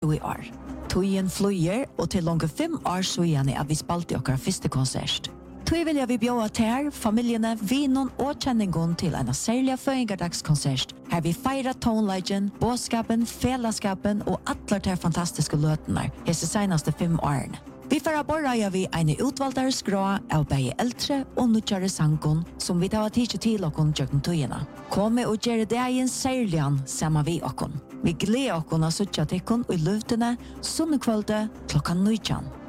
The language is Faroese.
og i år. Tøyen flyger, og til langt 5 år så igjen at vi spalte okkar første konsert. Tøy vil jeg vi bjøa til familiene, vinon og kjenningon til en særlig føyngardagskonsert. Her vi feirer tonelagen, båskapen, felaskapen og atler til fantastiske løtene hese senaste 5 årene. Vi får borra vi en utvalgtere skrå av begge eldre og nødgjøre sangon som vi tar tid til okkon tjøkken tøyene. Komme og gjøre det en særlig sammen vi okkon. Vi gleder okkon av suttja tikkon og løvdene, sunnekvölde klokka 19.